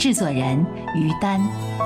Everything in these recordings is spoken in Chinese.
制作人于丹。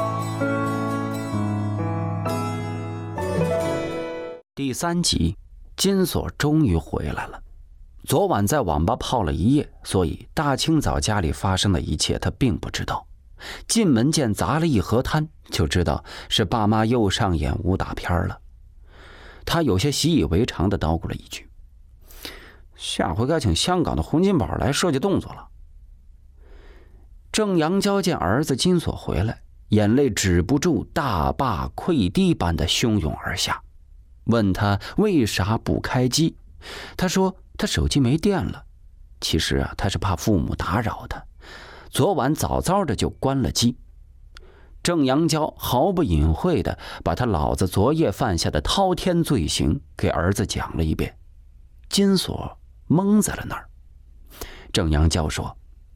第3集，金锁终于回来了。昨晚在网吧泡了一夜，所以大清早家里发生的一切他并不知道。进门见砸了一河滩，就知道是爸妈又上演武打片了。他有些习以为常地叨咕了一句：下回该请香港的洪金宝来设计动作了。郑阳娇见儿子金锁回来，眼泪止不住大坝溃堤般的汹涌而下，问他为啥不开机。他说他手机没电了。其实他是怕父母打扰他，昨晚早早的就关了机。郑阳娇毫不隐晦地把他老子昨夜犯下的滔天罪行给儿子讲了一遍。金锁懵在了那儿。郑阳娇说：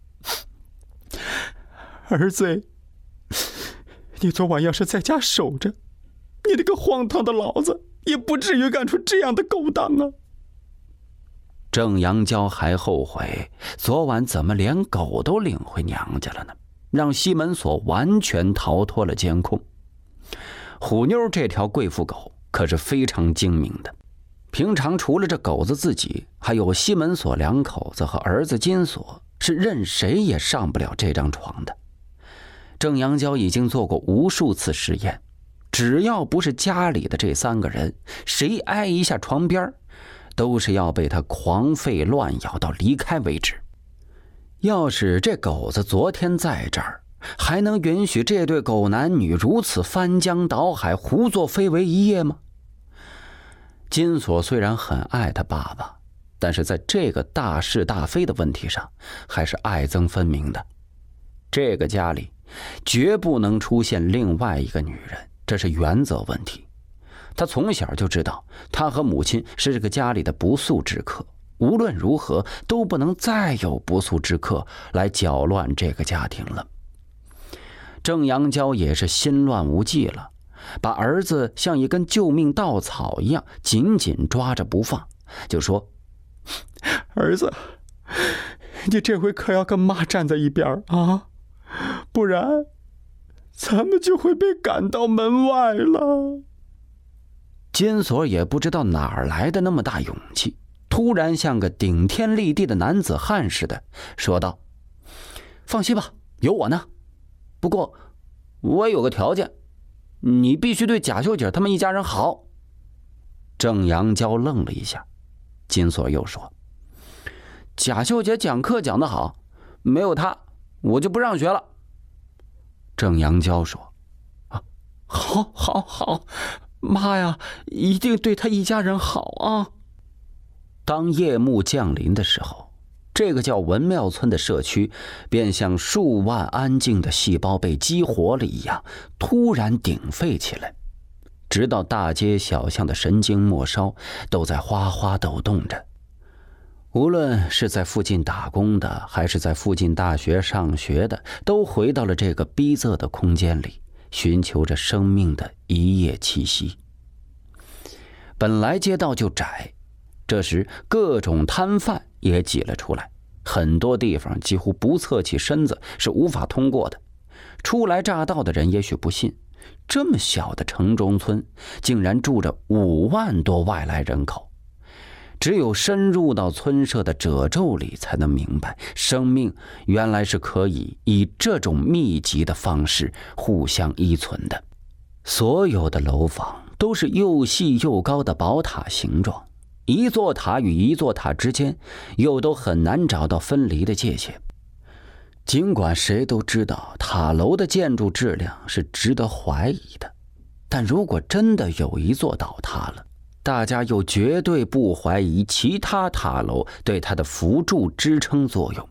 儿子，你昨晚要是在家守着，你那个荒唐的老子也不至于干出这样的勾当啊。 郑阳娇还后悔昨晚怎么连狗都领回娘家了呢，让西门锁完全逃脱了监控。虎妞这条贵妇狗可是非常精明的，平常除了这狗子自己，还有西门锁两口子和儿子金锁，是任谁也上不了这张床的。郑阳娇已经做过无数次实验，只要不是家里的这3个人，谁挨一下床边都是要被他狂吠乱咬到离开为止。要是这狗子昨天在这儿，还能允许这对狗男女如此翻江倒海胡作非为一夜吗？金锁虽然很爱他爸爸，但是在这个大是大非的问题上还是爱憎分明的。这个家里绝不能出现另外一个女人，这是原则问题。他从小就知道他和母亲是这个家里的不速之客，无论如何都不能再有不速之客来搅乱这个家庭了。郑阳娇也是心乱无计了，把儿子像一根救命稻草一样紧紧抓着不放，就说： 儿子，你这回可要跟妈站在一边啊，不然咱们就会被赶到门外了。 金锁也不知道哪儿来的那么大勇气，突然像个顶天立地的男子汉似的说道：放心吧，有我呢。不过我有个条件，你必须对贾秀姐他们一家人好。郑阳娇愣了一下，金锁又说：贾秀姐讲课讲得好，没有她我就不上学了。郑阳娇说：好好好，妈呀，一定对她一家人好啊。当夜幕降临的时候，这个叫文庙村的社区便像数万安静的细胞被激活了一样，突然鼎沸起来，直到大街小巷的神经末梢都在哗哗抖动着。无论是在附近打工的，还是在附近大学上学的，都回到了这个逼仄的空间里，寻求着生命的一夜栖息。本来街道就窄，这时各种摊贩也挤了出来，很多地方几乎不侧起身子是无法通过的。初来乍到的人也许不信，这么小的城中村竟然住着5万多外来人口。只有深入到村社的褶皱里，才能明白生命原来是可以以这种密集的方式互相依存的。所有的楼房都是又细又高的宝塔形状，一座塔与一座塔之间又都很难找到分离的界限。尽管谁都知道塔楼的建筑质量是值得怀疑的，但如果真的有一座倒塌了，大家又绝对不怀疑其他塔楼对它的扶助支撑作用。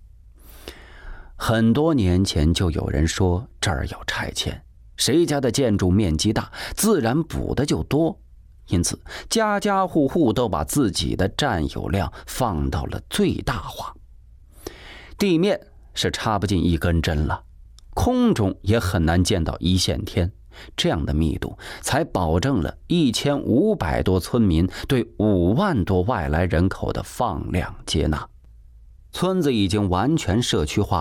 很多年前就有人说这儿要拆迁，谁家的建筑面积大，自然补的就多，因此家家户户都把自己的占有量放到了最大化。地面是插不进一根针了，空中也很难见到一线天，这样的密度才保证了1500多村民对5万多外来人口的放量接纳。村子已经完全社区化了，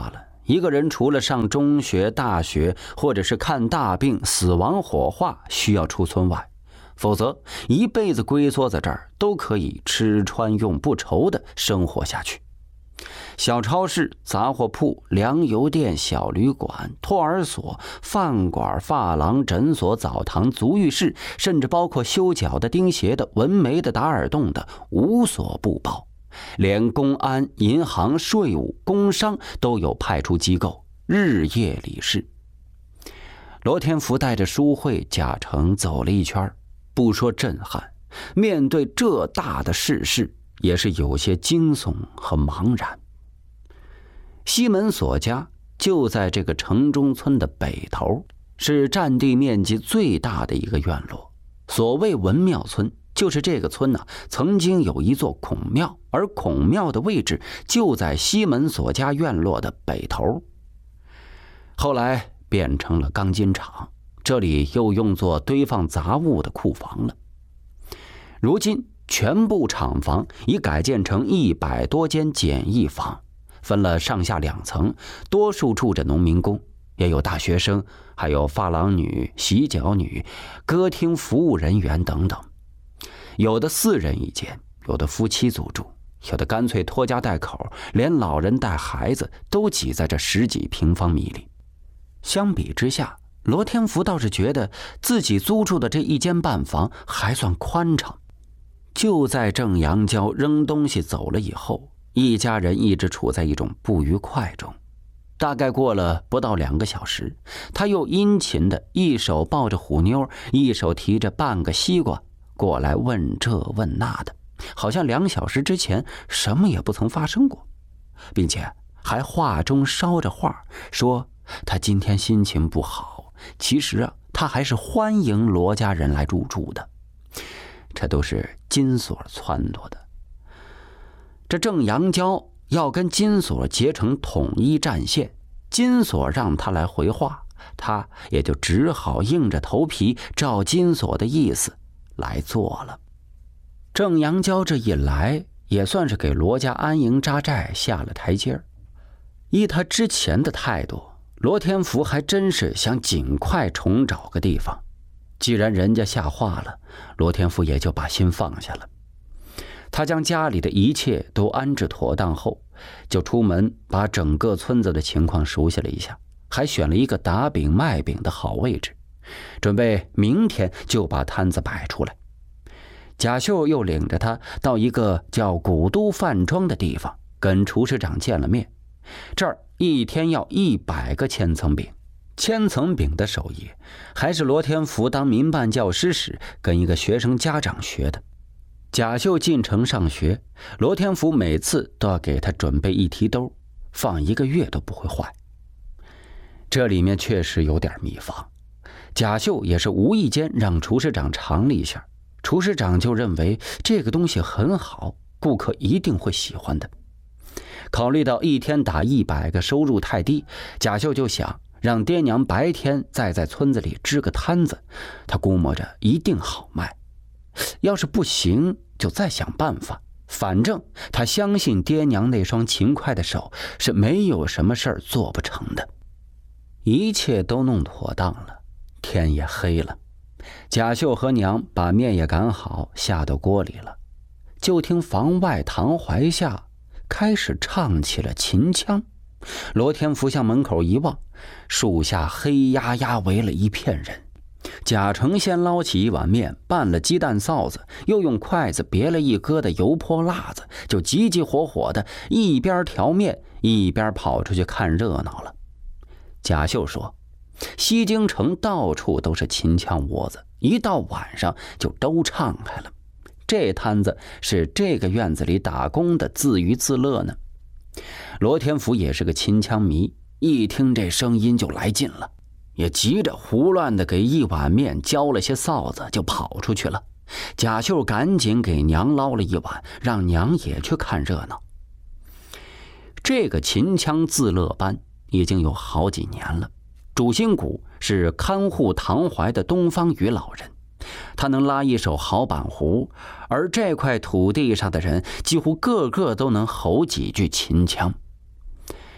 一个人除了上中学、大学，或者是看大病、死亡火化需要出村外，否则一辈子龟缩在这儿都可以吃穿用不愁的生活下去。小超市、杂货铺、粮油店、小旅馆、托儿所、饭馆、发廊、诊所、澡堂、足浴室，甚至包括修脚的、钉鞋的、纹眉的、打耳洞的，无所不包。连公安、银行、税务、工商都有派出机构，日夜理事。罗天福带着淑慧、贾成走了一圈，不说震撼，面对这大的世事，也是有些惊悚和茫然。西门所家就在这个城中村的北头，是占地面积最大的一个院落。所谓文庙村，就是这个村曾经有一座孔庙，而孔庙的位置就在西门所家院落的北头。后来变成了钢筋厂，这里又用作堆放杂物的库房了。如今全部厂房已改建成100多间简易房，分了上下2层，多数住着农民工，也有大学生，还有发廊女、洗脚女、歌厅服务人员等等。有的4人一间，有的夫妻组住，有的干脆拖家带口，连老人带孩子都挤在这10几平方米里。相比之下，罗天福倒是觉得自己租住的这1间半房还算宽敞。就在郑阳娇扔东西走了以后，一家人一直处在一种不愉快中。大概过了不到2个小时，他又殷勤的一手抱着虎妞，一手提着半个西瓜过来问这问那的，好像2小时之前什么也不曾发生过，并且还话中捎着话，说他今天心情不好，其实他还是欢迎罗家人来入住的。这都是金锁撺掇的。这郑阳娇要跟金锁结成统一战线，金锁让他来回话，他也就只好硬着头皮照金锁的意思来做了。郑阳娇这一来，也算是给罗家安营扎寨下了台阶儿。依他之前的态度，罗天福还真是想尽快重找个地方。既然人家下话了，罗天福也就把心放下了。他将家里的一切都安置妥当后，就出门把整个村子的情况熟悉了一下，还选了一个打饼卖饼的好位置，准备明天就把摊子摆出来。贾秀又领着他到一个叫古都饭庄的地方，跟厨师长见了面。这儿一天要100个千层饼，千层饼的手艺还是罗天福当民办教师时跟一个学生家长学的。贾秀进城上学，罗天福每次都要给他准备一提兜，放1个月都不会坏。这里面确实有点秘方，贾秀也是无意间让厨师长尝了一下，厨师长就认为这个东西很好，顾客一定会喜欢的。考虑到一天打100个收入太低，贾秀就想让爹娘白天再在村子里支个摊子，他估摸着一定好卖。要是不行，就再想办法。反正他相信爹娘那双勤快的手是没有什么事儿做不成的。一切都弄妥当了，天也黑了。贾秀和娘把面也擀好，下到锅里了。就听房外堂槐下开始唱起了秦腔。罗天福向门口一望，树下黑压压围了一片人。贾成先捞起一碗面，拌了鸡蛋臊子，又用筷子别了一疙瘩油泼辣子，就急急火火的一边调面一边跑出去看热闹了。贾秀说，西京城到处都是秦腔窝子，一到晚上就都唱开了。这摊子是这个院子里打工的自娱自乐呢。罗天福也是个秦腔迷，一听这声音就来劲了，也急着胡乱的给一碗面浇了些臊子就跑出去了。贾秀赶紧给娘捞了一碗，让娘也去看热闹。这个秦腔自乐班已经有好几年了，主心骨是看护唐槐的东方雨老人，他能拉一手好板胡，而这块土地上的人几乎个个都能吼几句秦腔。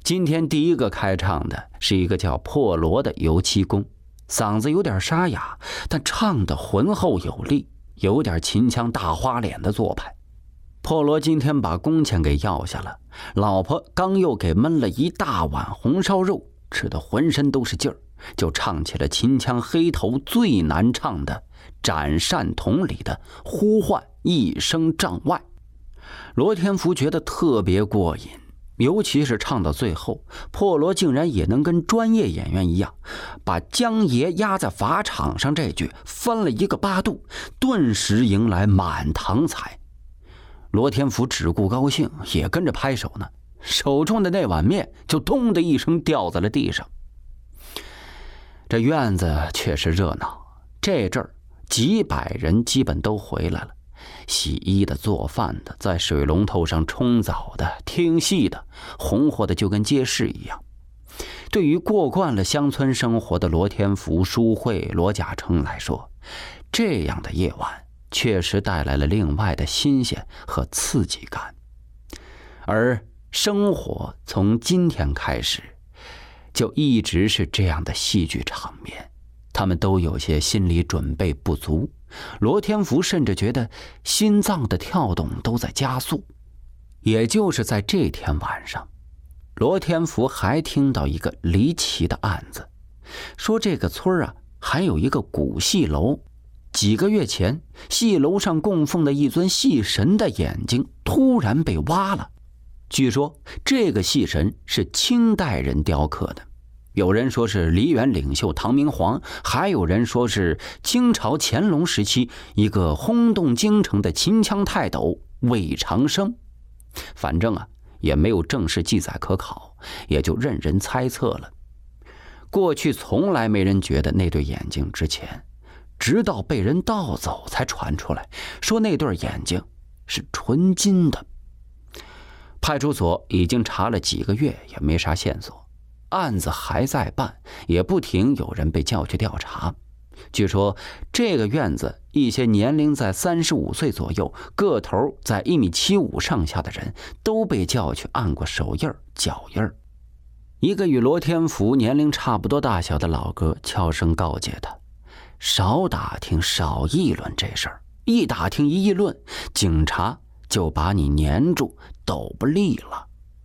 今天第一个开唱的是一个叫破罗的油漆工，嗓子有点沙哑，但唱得浑厚有力，有点秦腔大花脸的做派。破罗今天把工钱给要下了，老婆刚又给焖了一大碗红烧肉，吃得浑身都是劲儿，就唱起了秦腔黑头最难唱的斩扇筒里的呼唤一声帐外。罗天福觉得特别过瘾，尤其是唱到最后，破罗竟然也能跟专业演员一样，把江爷压在法场上这句翻了一个8度，顿时迎来满堂彩。罗天福只顾高兴，也跟着拍手呢，手中的那碗面就咚的一声掉在了地上。这院子确实热闹，这阵儿几百人基本都回来了，洗衣的、做饭的，在水龙头上冲澡的、听戏的，红火的就跟街市一样。对于过惯了乡村生活的罗天福、舒慧、罗甲成来说，这样的夜晚确实带来了另外的新鲜和刺激感。而生活从今天开始就一直是这样的戏剧场面，他们都有些心理准备不足。罗天福甚至觉得心脏的跳动都在加速。也就是在这天晚上，罗天福还听到一个离奇的案子，说这个村还有一个古戏楼，几个月前戏楼上供奉的一尊戏神的眼睛突然被挖了。据说这个戏神是清代人雕刻的，有人说是梨园领袖唐明皇，还有人说是清朝乾隆时期一个轰动京城的秦腔泰斗魏长生。反正也没有正式记载可考，也就任人猜测了。过去从来没人觉得那对眼睛值钱，直到被人盗走才传出来，说那对眼睛是纯金的。派出所已经查了几个月，也没啥线索，案子还在办，也不停有人被叫去调查。据说这个院子一些年龄在35岁左右，个头在1.75米上下的人都被叫去按过手印脚印。一个与罗天福年龄差不多大小的老哥悄声告诫他，少打听少议论这事儿，一打听一议论，警察就把你粘住抖不利了。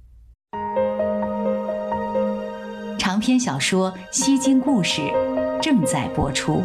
长篇小说《西京故事》正在播出。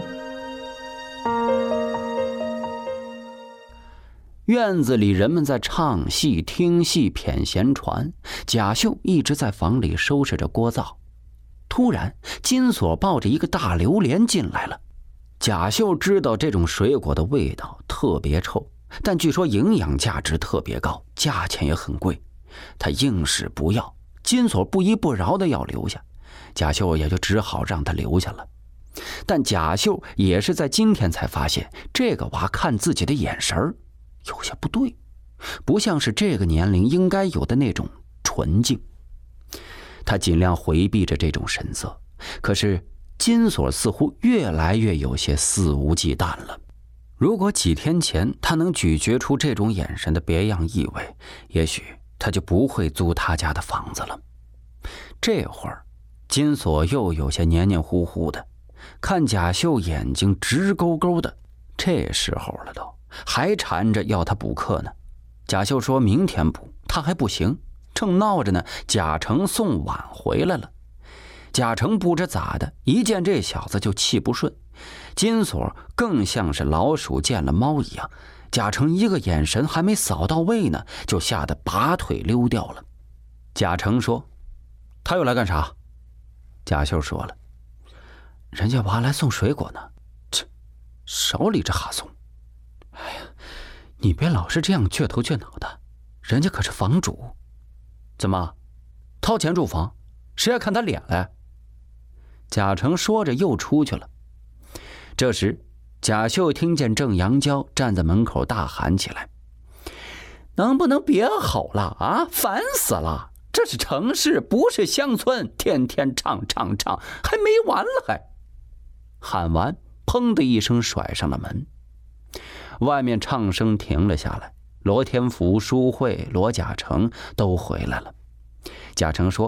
院子里人们在唱戏、听戏、谝闲传，贾秀一直在房里收拾着锅灶。突然金锁抱着一个大榴莲进来了。贾秀知道这种水果的味道特别臭，但据说营养价值特别高，价钱也很贵，他硬是不要。金锁不依不饶的要留下，贾秀也就只好让他留下了。但贾秀也是在今天才发现，这个娃看自己的眼神有些不对，不像是这个年龄应该有的那种纯净。他尽量回避着这种神色，可是金锁似乎越来越有些肆无忌惮了。如果几天前他能咀嚼出这种眼神的别样意味，也许他就不会租他家的房子了。这会儿金锁又有些黏黏糊糊的，看贾秀眼睛直勾勾的，这时候了都还缠着要他补课呢。贾秀说明天补，他还不行。正闹着呢，贾成送碗回来了。贾成不知咋的，一见这小子就气不顺。金锁更像是老鼠见了猫一样，贾成一个眼神还没扫到位呢，就吓得拔腿溜掉了。贾成说：“他又来干啥？”贾秀说了：“人家娃来送水果呢。”切，少理这哈怂。哎呀，你别老是这样倔头倔脑的，人家可是房主。怎么，掏钱住房，谁还看他脸来？贾成说着又出去了。这时贾秀听见郑阳娇站在门口大喊起来：“能不能别吼了啊，烦死了，这是城市不是乡村，天天唱唱唱还没完了还。”喊完砰的一声甩上了门。外面唱声停了下来，罗天福、舒慧、罗甲成都回来了。贾成说：“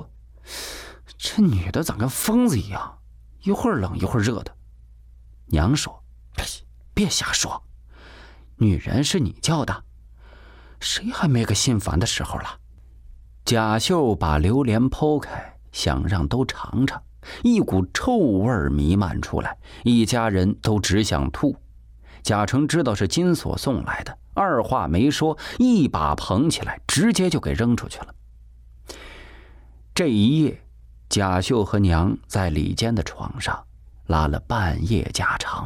这女的咋跟疯子一样，一会儿冷一会儿热的。娘说：“别瞎说，女人是你叫的，谁还没个心烦的时候了？”贾秀把榴莲剖开，想让都尝尝，一股臭味弥漫出来，一家人都只想吐。贾成知道是金锁送来的，二话没说，一把捧起来，直接就给扔出去了。这一夜，贾秀和娘在里间的床上拉了半夜家常。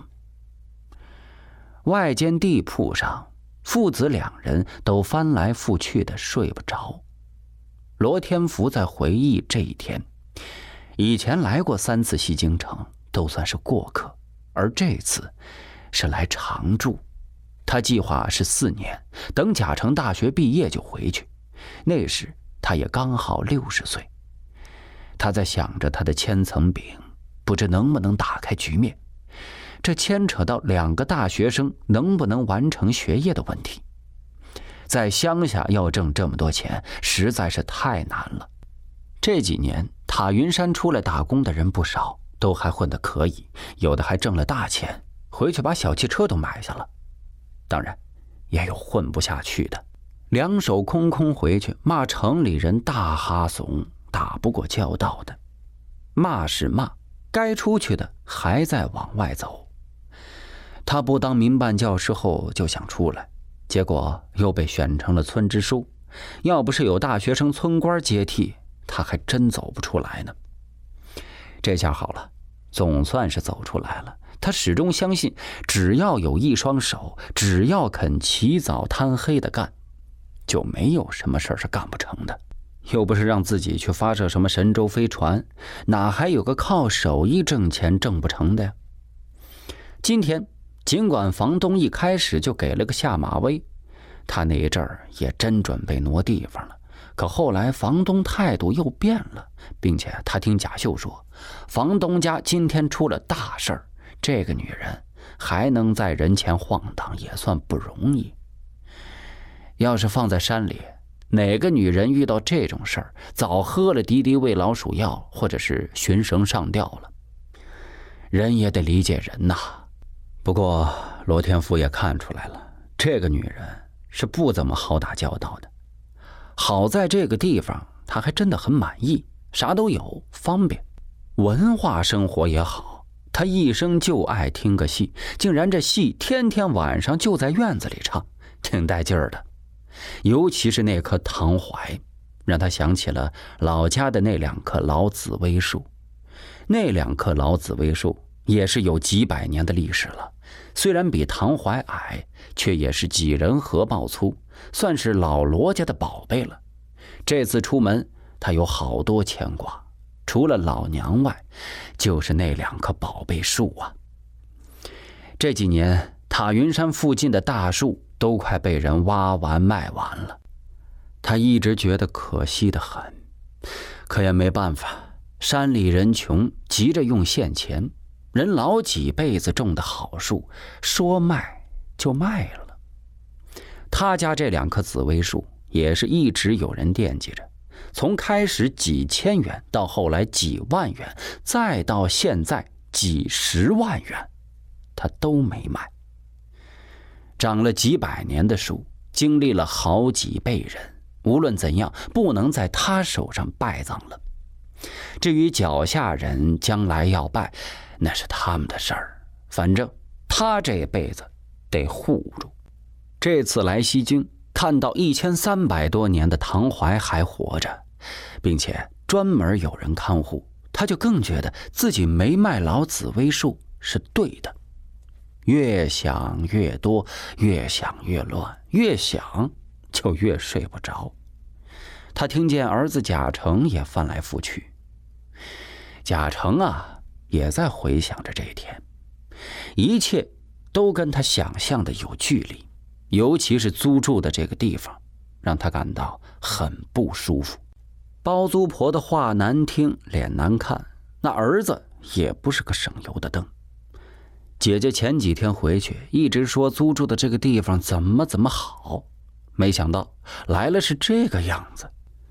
外间地铺上，父子两人都翻来覆去的睡不着。罗天福在回忆这一天，以前来过3次西京城，都算是过客，而这次是来常住。他计划是4年，等贾成大学毕业就回去，那时他也刚好60岁。他在想着他的千层饼，不知能不能打开局面。这牵扯到2个大学生能不能完成学业的问题。在乡下要挣这么多钱，实在是太难了。这几年塔云山出来打工的人不少，都还混得可以，有的还挣了大钱，回去把小汽车都买下了。当然也有混不下去的，两手空空回去，骂城里人大哈怂，打不过交道的。骂是骂，该出去的还在往外走。他不当民办教师后就想出来，结果又被选成了村支书，要不是有大学生村官接替，他还真走不出来呢。这下好了，总算是走出来了。他始终相信，只要有一双手，只要肯起早贪黑的干，就没有什么事是干不成的。又不是让自己去发射什么神舟飞船，哪还有个靠手艺挣钱挣不成的呀？今天尽管房东一开始就给了个下马威，他那一阵儿也真准备挪地方了，可后来房东态度又变了，并且他听贾秀说，房东家今天出了大事儿，这个女人还能在人前晃荡也算不容易。要是放在山里，哪个女人遇到这种事儿，早喝了敌敌畏老鼠药，或者是寻绳上吊了。人也得理解人呐。不过罗天福也看出来了，这个女人是不怎么好打交道的。好在这个地方他还真的很满意，啥都有，方便，文化生活也好。他一生就爱听个戏，竟然这戏天天晚上就在院子里唱，挺带劲儿的。尤其是那棵唐槐，让他想起了老家的那2棵老紫薇树。那2棵老紫薇树也是有几百年的历史了，虽然比唐槐矮，却也是几人合抱粗，算是老罗家的宝贝了。这次出门，他有好多牵挂，除了老娘外，就是那2棵宝贝树啊。这几年塔云山附近的大树都快被人挖完卖完了，他一直觉得可惜得很，可也没办法，山里人穷，急着用现钱，人老几辈子种的好树，说卖就卖了。他家这2棵紫薇树也是一直有人惦记着，从开始几千元，到后来几万元，再到现在几十万元，他都没卖。长了几百年的树，经历了好几辈人，无论怎样，不能在他手上败葬了。至于脚下人将来要拜，那是他们的事儿，反正他这辈子得护住。这次来西京，看到1300多年的唐槐还活着，并且专门有人看护，他就更觉得自己没卖老紫薇树是对的。越想越多，越想越乱，越想就越睡不着。他听见儿子贾成也翻来覆去。贾成啊，也在回想着这一天，一切都跟他想象的有距离，尤其是租住的这个地方，让他感到很不舒服。包租婆的话难听，脸难看，那儿子也不是个省油的灯。姐姐前几天回去，一直说租住的这个地方怎么好，没想到来了是这个样子。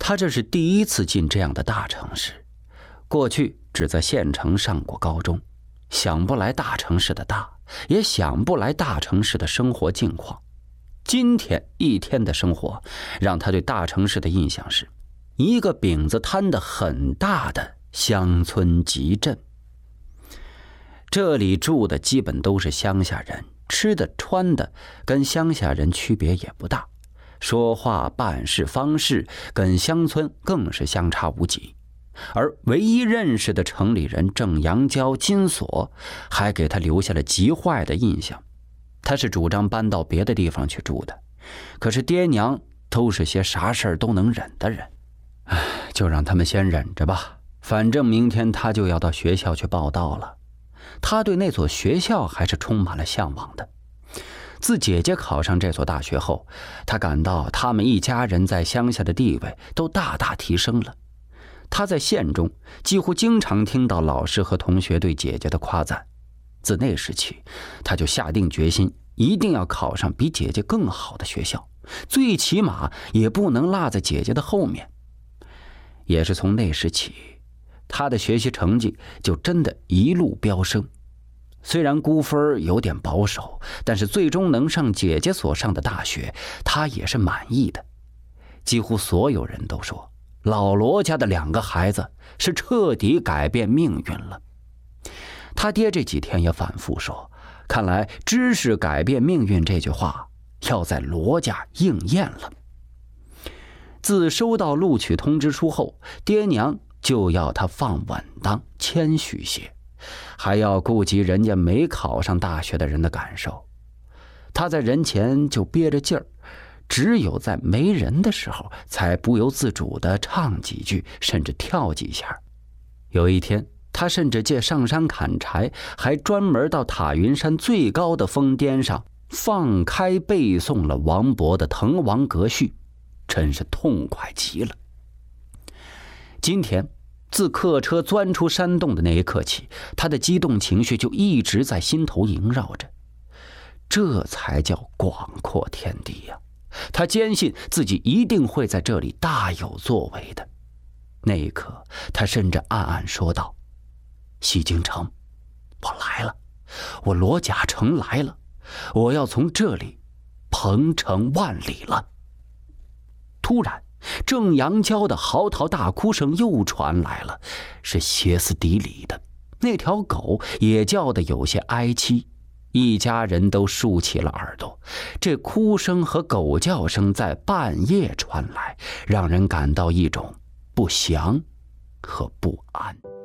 他这是第一次进这样的大城市，过去只在县城上过高中，想不来大城市的大，也想不来大城市的生活境况。今天一天的生活让他对大城市的印象是一个饼子摊得很大的乡村集镇。这里住的基本都是乡下人，吃的穿的跟乡下人区别也不大，说话办事方式跟乡村更是相差无几。而唯一认识的城里人郑阳郊、金锁还给他留下了极坏的印象。他是主张搬到别的地方去住的，可是爹娘都是些啥事儿都能忍的人。就让他们先忍着吧，反正明天他就要到学校去报到了。他对那所学校还是充满了向往的。自姐姐考上这所大学后，他感到他们一家人在乡下的地位都大大提升了。他在县中几乎经常听到老师和同学对姐姐的夸赞。自那时起，他就下定决心一定要考上比姐姐更好的学校，最起码也不能落在姐姐的后面。也是从那时起，他的学习成绩就真的一路飙升。虽然估分有点保守，但是最终能上姐姐所上的大学，他也是满意的。几乎所有人都说，老罗家的2个孩子是彻底改变命运了。他爹这几天也反复说，看来知识改变命运这句话要在罗家应验了。自收到录取通知书后，爹娘就要他放稳当，谦虚些，还要顾及人家没考上大学的人的感受。他在人前就憋着劲儿，只有在没人的时候才不由自主地唱几句，甚至跳几下。有一天，他甚至借上山砍柴，还专门到塔云山最高的峰巅上放开背诵了王勃的《滕王阁序》，真是痛快极了。今天自客车钻出山洞的那一刻起，他的激动情绪就一直在心头萦绕着。这才叫广阔天地呀！他坚信自己一定会在这里大有作为的。那一刻，他甚至暗暗说道：西京城，我来了，我罗甲城来了，我要从这里鹏程万里了。突然，郑阳郊的嚎啕大哭声又传来了，是歇斯底里的，那条狗也叫得有些哀凄。一家人都竖起了耳朵，这哭声和狗叫声在半夜传来，让人感到一种不祥和不安。